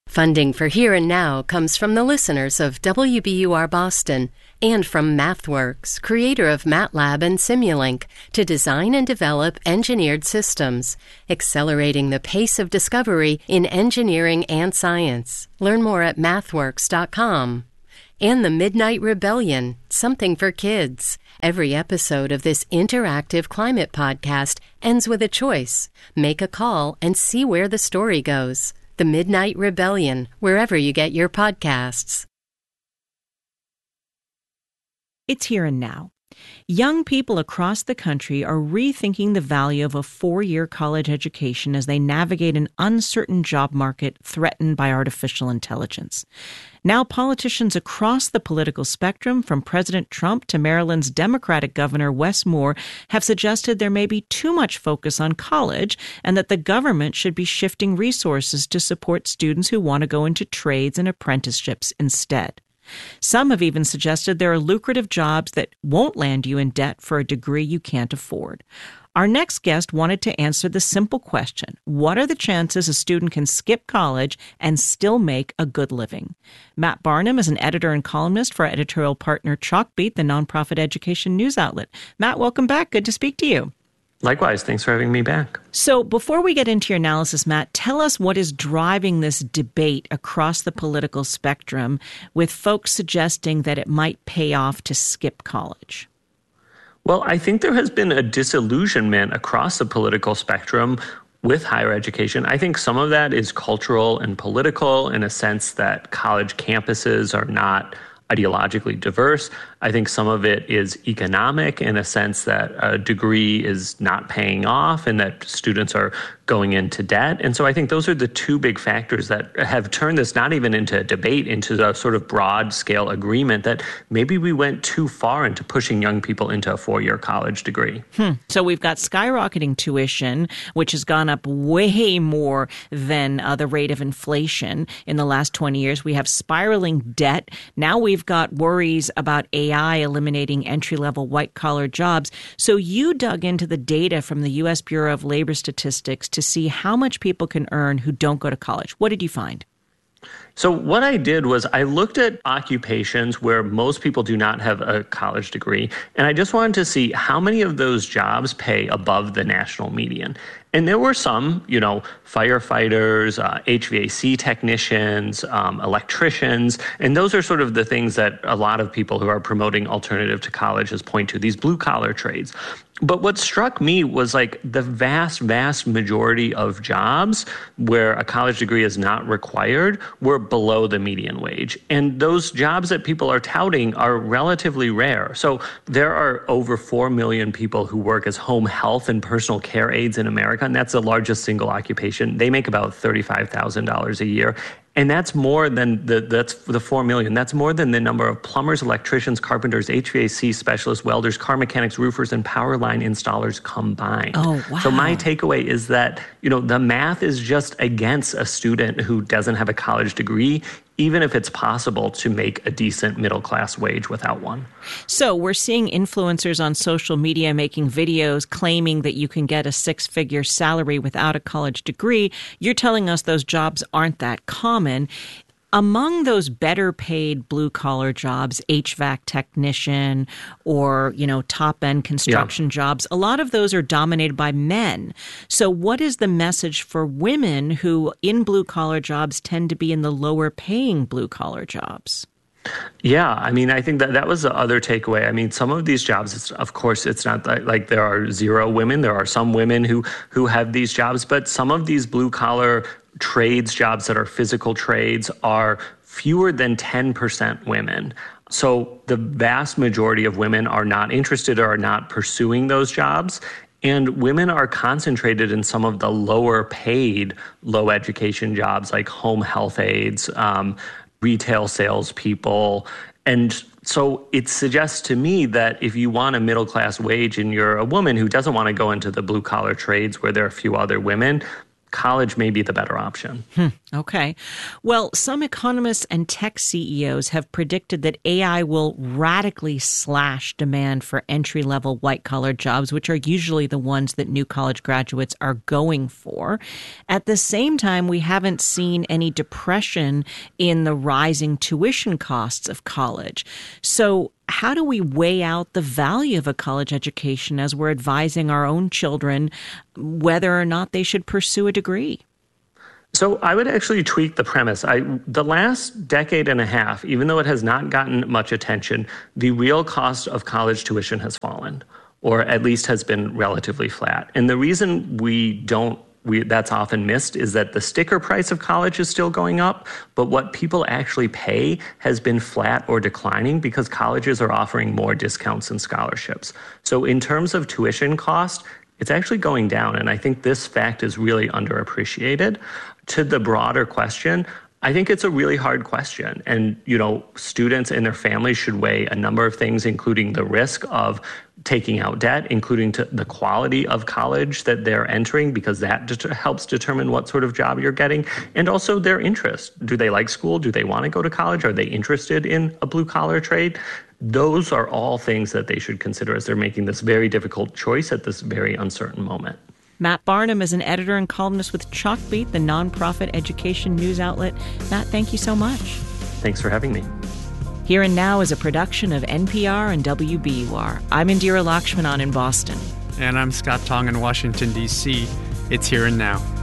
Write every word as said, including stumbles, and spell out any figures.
Funding for Here and Now comes from the listeners of W B U R Boston and from MathWorks, creator of MATLAB and Simulink, to design and develop engineered systems, accelerating the pace of discovery in engineering and science. Learn more at mathworks dot com. And The Midnight Rebellion, something for kids. Every episode of this interactive climate podcast ends with a choice. Make a call and see where the story goes. The Midnight Rebellion, wherever you get your podcasts. It's here and now. Young people across the country are rethinking the value of a four-year college education as they navigate an uncertain job market threatened by artificial intelligence. Now, politicians across the political spectrum, from President Trump to Maryland's Democratic Governor Wes Moore, have suggested there may be too much focus on college and that the government should be shifting resources to support students who want to go into trades and apprenticeships instead. Some have even suggested there are lucrative jobs that won't land you in debt for a degree you can't afford. Our next guest wanted to answer the simple question: what are the chances a student can skip college and still make a good living? Matt Barnum is an editor and columnist for our editorial partner Chalkbeat, the nonprofit education news outlet. Matt, welcome back. Good to speak to you. Likewise. Thanks for having me back. So before we get into your analysis, Matt, tell us what is driving this debate across the political spectrum with folks suggesting that it might pay off to skip college. Well, I think there has been a disillusionment across the political spectrum with higher education. I think some of that is cultural and political in a sense that college campuses are not ideologically diverse. I think some of it is economic in a sense that a degree is not paying off and that students are going into debt. And so I think those are the two big factors that have turned this not even into a debate, into a sort of broad scale agreement that maybe we went too far into pushing young people into a four-year college degree. Hmm. So we've got skyrocketing tuition, which has gone up way more than uh, the rate of inflation in the last twenty years. We have spiraling debt. Now we've got worries about A I eliminating entry-level white-collar jobs. So you dug into the data from the U S Bureau of Labor Statistics to see how much people can earn who don't go to college. What did you find? So what I did was I looked at occupations where most people do not have a college degree, and I just wanted to see how many of those jobs pay above the national median. And there were some, you know, firefighters, uh, H V A C technicians, um, electricians, and those are sort of the things that a lot of people who are promoting alternative to colleges point to, these blue-collar trades. But what struck me was like the vast, vast majority of jobs where a college degree is not required were below the median wage. And those jobs that people are touting are relatively rare. So there are over four million people who work as home health and personal care aides in America, and that's the largest single occupation. They make about thirty-five thousand dollars a year. And that's more than the that's the four million. That's more than the number of plumbers, electricians, carpenters, H V A C specialists, welders, car mechanics, roofers, and power line installers combined. Oh, wow. So my takeaway is that, you know, the math is just against a student who doesn't have a college degree, even if it's possible to make a decent middle-class wage without one. So we're seeing influencers on social media making videos claiming that you can get a six-figure salary without a college degree. You're telling us those jobs aren't that common. Among those better paid blue collar jobs, H V A C technician or, you know, top end construction yeah. jobs, a lot of those are dominated by men. So what is the message for women who in blue collar jobs tend to be in the lower paying blue collar jobs? Yeah, I mean, I think that that was the other takeaway. I mean, some of these jobs, it's, of course, it's not like, like there are zero women. There are some women who who have these jobs, but some of these blue collar trades jobs that are physical trades are fewer than ten percent women. So the vast majority of women are not interested or are not pursuing those jobs. And women are concentrated in some of the lower paid, low education jobs like home health aides, um, retail salespeople. And so it suggests to me that if you want a middle class wage and you're a woman who doesn't want to go into the blue collar trades where there are a few other women, college may be the better option. Hmm, okay. Well, some economists and tech C E Os have predicted that A I will radically slash demand for entry-level white-collar jobs, which are usually the ones that new college graduates are going for. At the same time, we haven't seen any depression in the rising tuition costs of college. So how do we weigh out the value of a college education as we're advising our own children whether or not they should pursue a degree? So I would actually tweak the premise. I, the last decade and a half, even though it has not gotten much attention, the real cost of college tuition has fallen, or at least has been relatively flat. And the reason we don't We, that's often missed is that the sticker price of college is still going up, but what people actually pay has been flat or declining because colleges are offering more discounts and scholarships. So in terms of tuition cost, it's actually going down, and I think this fact is really underappreciated. To the broader question, I think it's a really hard question. And, you know, students and their families should weigh a number of things, including the risk of taking out debt, including to the quality of college that they're entering, because that det- helps determine what sort of job you're getting, and also their interest. Do they like school? Do they want to go to college? Are they interested in a blue-collar trade? Those are all things that they should consider as they're making this very difficult choice at this very uncertain moment. Matt Barnum is an editor and columnist with Chalkbeat, the nonprofit education news outlet. Matt, thank you so much. Thanks for having me. Here and Now is a production of N P R and W B U R. I'm Indira Lakshmanan in Boston. And I'm Scott Tong in Washington, D C. It's Here and Now.